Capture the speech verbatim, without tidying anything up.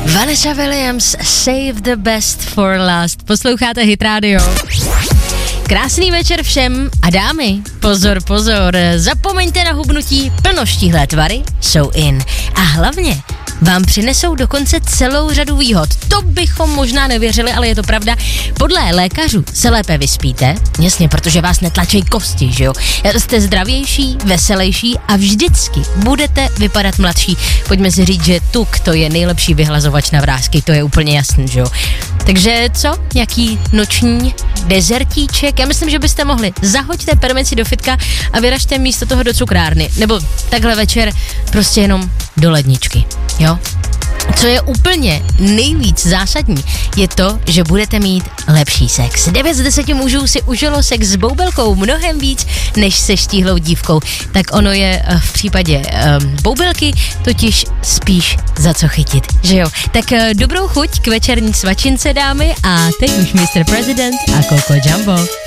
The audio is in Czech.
Vanessa Williams, Save the Best for Last. Posloucháte Hit Radio. Krásný večer všem a dámy, pozor, pozor, zapomeňte na hubnutí, plnoštíhlé tvary jsou in. A hlavně vám přinesou dokonce celou řadu výhod. To bychom možná nevěřili, ale je to pravda. Podle lékařů se lépe vyspíte, jasně, protože vás netlačí kosti, že jo? Jste zdravější, veselější a vždycky budete vypadat mladší. Pojďme si říct, že tuk to je nejlepší vyhlazovač na vrásky, to je úplně jasný, že jo? Takže co? Jaký noční dezertíček? Já myslím, že byste mohli. Zahoďte permici do fitka a vyražte místo toho do cukrárny. Nebo takhle večer prostě jenom do ledničky, jo? Co je úplně nejvíc zásadní, je to, že budete mít lepší sex. devět z deseti mužů si užilo sex s boubelkou mnohem víc, než se štíhlou dívkou. Tak ono je v případě um, boubelky totiž spíš za co chytit, že jo? Tak uh, dobrou chuť k večerní svačince, dámy, a teď už mister President a Coco Jumbo.